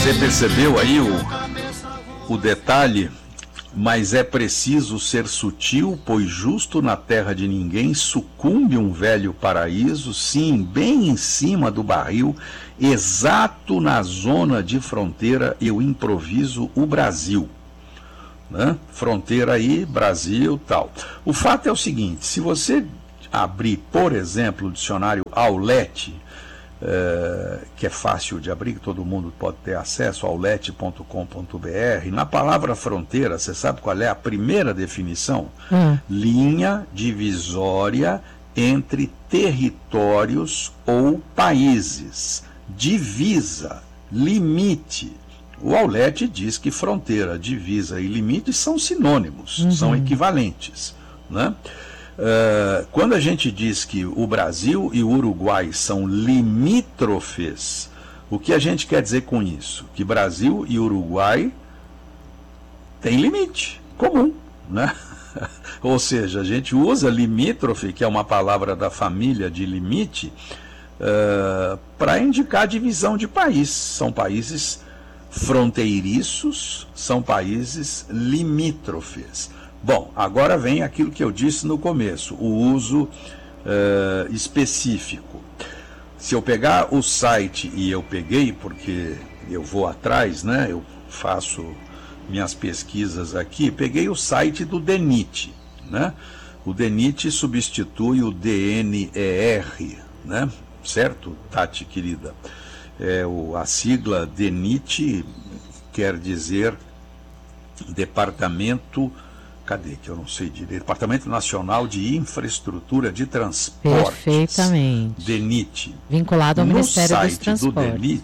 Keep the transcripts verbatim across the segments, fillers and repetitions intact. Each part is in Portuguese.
Você percebeu aí o, o detalhe? Mas é preciso ser sutil, pois justo na terra de ninguém sucumbe um velho paraíso, sim, bem em cima do barril, exato na zona de fronteira, eu improviso o Brasil. Né? Fronteira aí, Brasil, tal. O fato é o seguinte, se você abrir, por exemplo, o dicionário Aulete, é, que é fácil de abrir, que todo mundo pode ter acesso, aulete ponto com ponto b r, na palavra fronteira, você sabe qual é a primeira definição? Hum. Linha divisória entre territórios ou países, divisa, limite. O Aulete diz que fronteira, divisa e limite são sinônimos, uhum. são equivalentes, né? Uh, quando a gente diz que o Brasil e o Uruguai são limítrofes, o que a gente quer dizer com isso? Que Brasil e Uruguai têm limite comum, né? Ou seja, a gente usa limítrofe, que é uma palavra da família de limite, uh, para indicar divisão de país. São países fronteiriços, são países limítrofes. Bom, agora vem aquilo que eu disse no começo, o uso uh, específico. Se eu pegar o site, e eu peguei porque eu vou atrás, né? Eu faço minhas pesquisas aqui, peguei o site do DENIT, né? O DENIT substitui o D N E R, né? Certo, Tati querida? É, o, a sigla DENIT quer dizer Departamento... Cadê que eu não sei direito? Departamento Nacional de Infraestrutura de Transportes. Perfeitamente. DENIT. Vinculado ao no Ministério dos site Transportes. Do DENIT,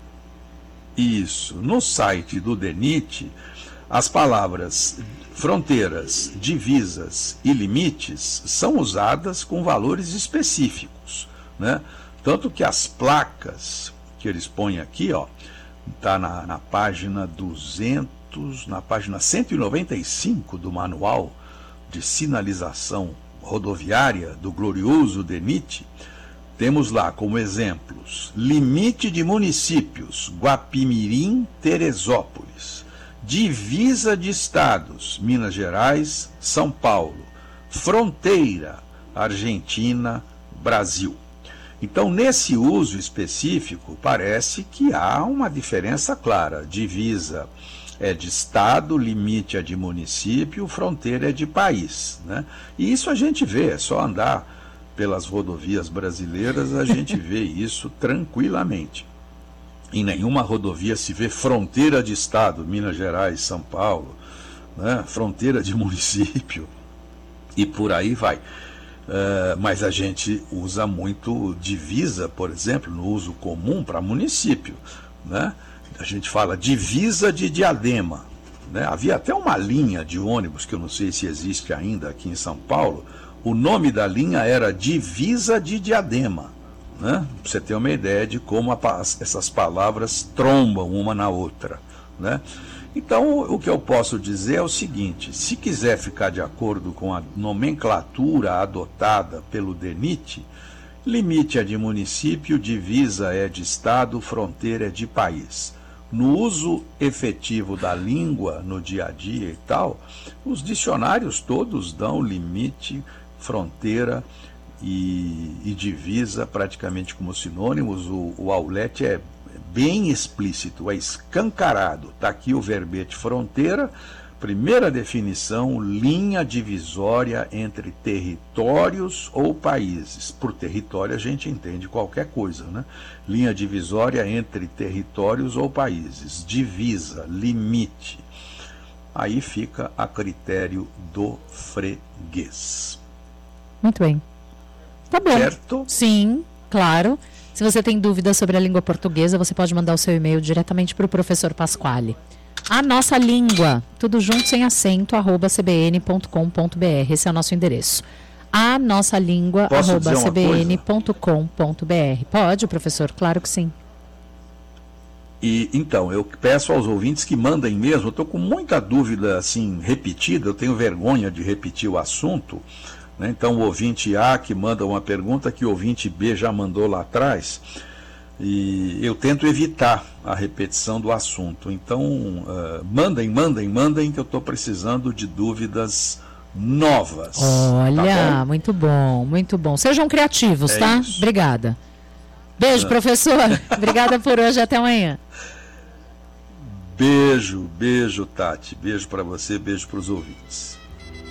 isso. No site do DENIT, as palavras fronteiras, divisas e limites são usadas com valores específicos, né? Tanto que as placas que eles põem aqui, ó, tá na, na página duzentos, na página cento e noventa e cinco do Manual de Sinalização Rodoviária do glorioso DENIT, temos lá como exemplos: limite de municípios, Guapimirim, Teresópolis; divisa de estados, Minas Gerais, São Paulo; fronteira, Argentina, Brasil. Então, nesse uso específico, parece que há uma diferença clara. Divisa é de estado, limite é de município, fronteira é de país, né? E isso a gente vê, é só andar pelas rodovias brasileiras, a gente vê isso tranquilamente. Em nenhuma rodovia se vê fronteira de estado, Minas Gerais, São Paulo, né? Fronteira de município, e por aí vai. Uh, mas a gente usa muito divisa, por exemplo, no uso comum para município, né? A gente fala divisa de Diadema, né? Havia até uma linha de ônibus, que eu não sei se existe ainda aqui em São Paulo, o nome da linha era Divisa de Diadema, né? Para você ter uma ideia de como a, essas palavras trombam uma na outra, né? Então, o que eu posso dizer é o seguinte: se quiser ficar de acordo com a nomenclatura adotada pelo DENIT, limite é de município, divisa é de estado, fronteira é de país. No uso efetivo da língua, no dia a dia e tal, os dicionários todos dão limite, fronteira e, e divisa praticamente como sinônimos. O, o Aulete é bem explícito, é escancarado. Está aqui o verbete fronteira, primeira definição: linha divisória entre territórios ou países. Por território a gente entende qualquer coisa, né? Linha divisória entre territórios ou países. Divisa, limite. Aí fica a critério do freguês. Muito bem. Tá bom. Certo? Sim, claro. Se você tem dúvidas sobre a língua portuguesa, você pode mandar o seu e-mail diretamente para o professor Pasquale. A nossa língua, tudo junto sem acento, arroba c b n ponto com ponto b r. Esse é o nosso endereço. A nossa língua, arroba c b n ponto com ponto b r. Pode, professor? Claro que sim. E então, eu peço aos ouvintes que mandem mesmo. Eu estou com muita dúvida assim repetida, eu tenho vergonha de repetir o assunto, né? Então, o ouvinte A que manda uma pergunta que o ouvinte B já mandou lá atrás, e eu tento evitar a repetição do assunto. Então, uh, mandem, mandem, mandem, que eu estou precisando de dúvidas novas. Olha, tá bom? Muito bom, muito bom. Sejam criativos, é tá? Isso. Obrigada. Beijo, ah. professor. Obrigada por hoje, até amanhã. Beijo, beijo, Tati. Beijo para você, beijo para os ouvintes.